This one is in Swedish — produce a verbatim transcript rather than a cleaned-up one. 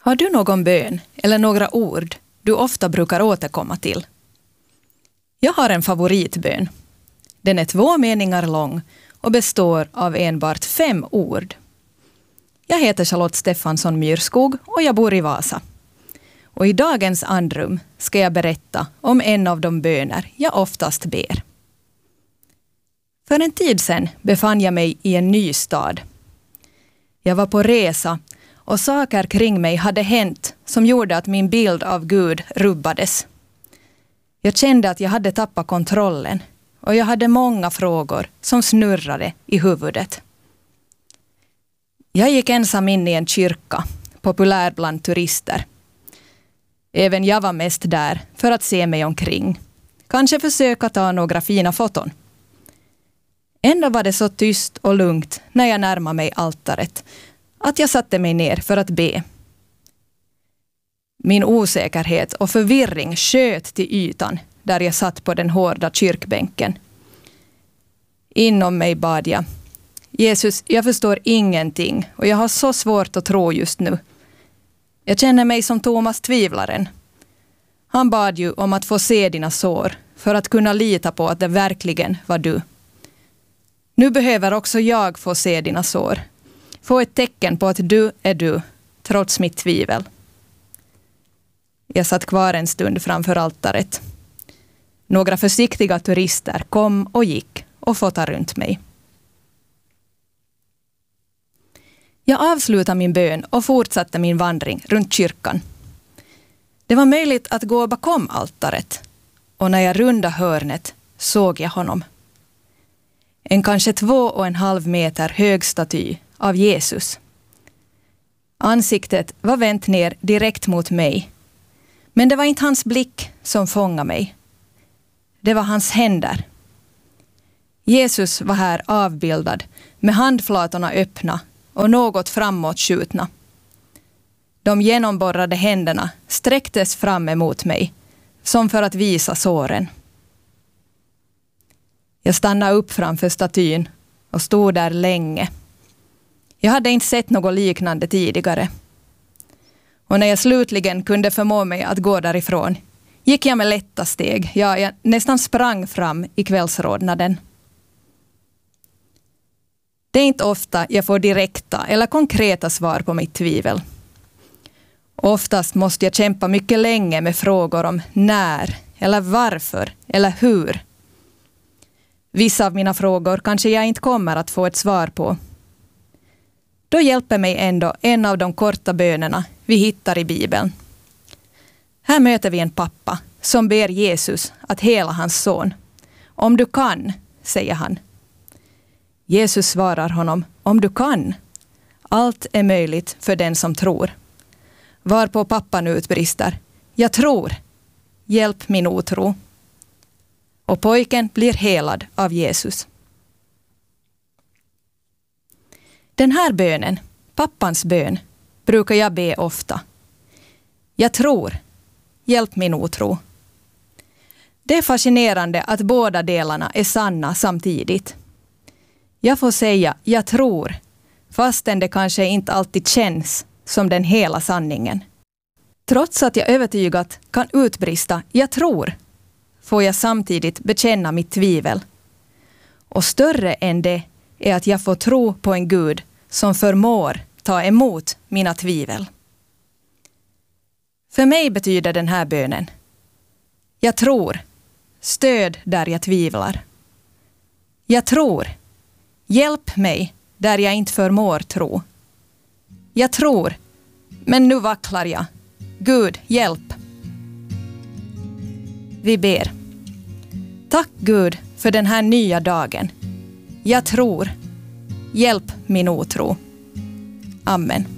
Har du någon bön eller några ord du ofta brukar återkomma till? Jag har en favoritbön. Den är två meningar lång och består av enbart fem ord. Jag heter Charlotte Stefansson Myrskog och jag bor i Vasa. Och i dagens andrum ska jag berätta om en av de böner jag oftast ber. För en tid sedan befann jag mig i en ny stad. Jag var på resa och saker kring mig hade hänt som gjorde att min bild av Gud rubbades. Jag kände att jag hade tappat kontrollen och jag hade många frågor som snurrade i huvudet. Jag gick ensam in i en kyrka, populär bland turister. Även jag var mest där för att se mig omkring. Kanske försöka ta några fina foton. Ändå var det så tyst och lugnt när jag närmade mig altaret att jag satte mig ner för att be. Min osäkerhet och förvirring sköt till ytan där jag satt på den hårda kyrkbänken. Inom mig bad jag: Jesus, jag förstår ingenting och jag har så svårt att tro just nu. Jag känner mig som Thomas tvivlaren. Han bad ju om att få se dina sår för att kunna lita på att det verkligen var du. Nu behöver också jag få se dina sår. Få ett tecken på att du är du, trots mitt tvivel. Jag satt kvar en stund framför altaret. Några försiktiga turister kom och gick och fotade runt mig. Jag avslutade min bön och fortsatte min vandring runt kyrkan. Det var möjligt att gå bakom altaret, och när jag rundade hörnet såg jag honom. En kanske två och en halv meter hög staty av Jesus. Ansiktet var vänt ner direkt mot mig. Men det var inte hans blick som fångade mig. Det var hans händer. Jesus var här avbildad med handflatorna öppna och något framåtskjutna. De genomborrade händerna sträcktes fram emot mig, som för att visa såren. Jag stannade upp framför statyn och stod där länge. Jag hade inte sett något liknande tidigare. Och när jag slutligen kunde förmå mig att gå därifrån gick jag med lätta steg. Ja, jag nästan sprang fram i kvällsrodnaden. Det är inte ofta jag får direkta eller konkreta svar på mitt tvivel. Oftast måste jag kämpa mycket länge med frågor om när, eller varför, eller hur. Vissa av mina frågor kanske jag inte kommer att få ett svar på. Då hjälper mig ändå en av de korta bönerna vi hittar i Bibeln. Här möter vi en pappa som ber Jesus att hela hans son. Om du kan, säger han. Jesus svarar honom: om du kan. Allt är möjligt för den som tror. Varpå pappan utbrister: jag tror. Hjälp min otro. Och pojken blir helad av Jesus. Den här bönen, pappans bön, brukar jag be ofta. Jag tror. Hjälp min otro. Det är fascinerande att båda delarna är sanna samtidigt. Jag får säga jag tror, fastän det kanske inte alltid känns som den hela sanningen. Trots att jag övertygat kan utbrista jag tror, får jag samtidigt bekänna mitt tvivel. Och större än det är att jag får tro på en Gud som förmår ta emot mina tvivel. För mig betyder den här bönen: jag tror, stöd där jag tvivlar. Jag tror, hjälp mig där jag inte förmår tro. Jag tror, men nu vacklar jag. Gud, hjälp. Vi ber. Tack Gud för den här nya dagen. Jag tror. Hjälp min otro. Amen.